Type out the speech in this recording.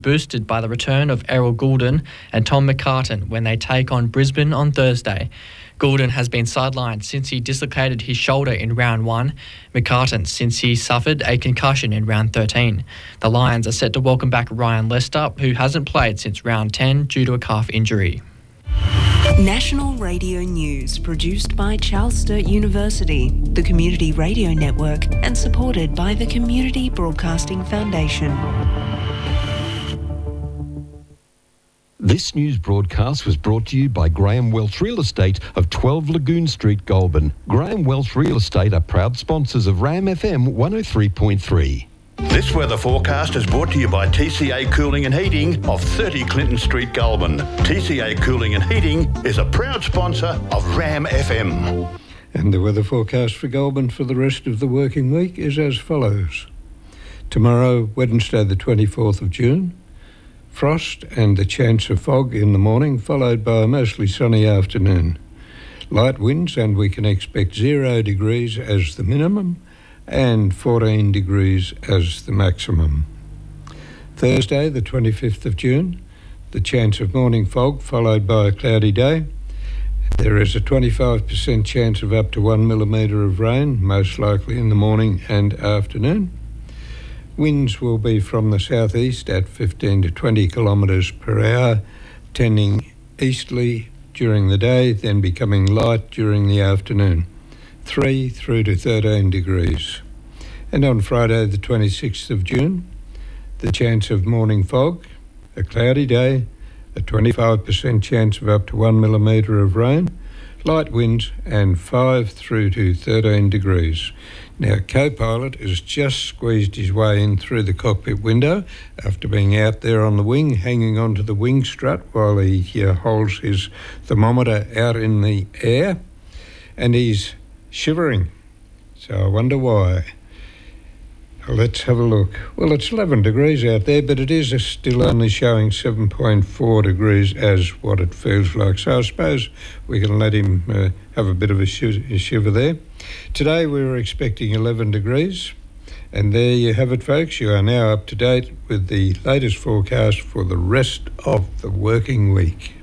boosted by the return of Errol Goulden and Tom McCartan when they take on Brisbane on Thursday. Goulden has been sidelined since he dislocated his shoulder in round 1, McCartan since he suffered a concussion in round 13. The Lions are set to welcome back Ryan Lester, who hasn't played since round 10 due to a calf injury. National Radio News, produced by Charles Sturt University, the Community Radio Network, and supported by the Community Broadcasting Foundation. This news broadcast was brought to you by Graham Welch Real Estate of 12 Lagoon Street, Goulburn. Graham Welch Real Estate are proud sponsors of RAM FM 103.3. This weather forecast is brought to you by TCA Cooling and Heating of 30 Clinton Street, Goulburn. TCA Cooling and Heating is a proud sponsor of RAM FM. And the weather forecast for Goulburn for the rest of the working week is as follows. Tomorrow, Wednesday the 24th of June, frost and the chance of fog in the morning, followed by a mostly sunny afternoon. Light winds, and we can expect 0 degrees as the minimum and 14 degrees as the maximum. Thursday, the 25th of June, the chance of morning fog followed by a cloudy day. There is a 25% chance of up to 1 millimetre of rain, most likely in the morning and afternoon. Winds will be from the southeast at 15 to 20 kilometres per hour, tending easterly during the day, then becoming light during the afternoon. 3 through to 13 degrees. And on Friday the 26th of June, the chance of morning fog, a cloudy day, a 25% chance of up to 1 millimetre of rain, light winds and 5 through to 13 degrees. Now, co-pilot has just squeezed his way in through the cockpit window after being out there on the wing, hanging onto the wing strut while he holds his thermometer out in the air, and he's shivering, so I wonder why. Let's have a look. Well, it's 11 degrees out there, but it is still only showing 7.4 degrees as what it feels like, so I suppose we can let him have a bit of a shiver there. Today we were expecting 11 degrees, and there you have it, folks. You are now up to date with the latest forecast for the rest of the working week.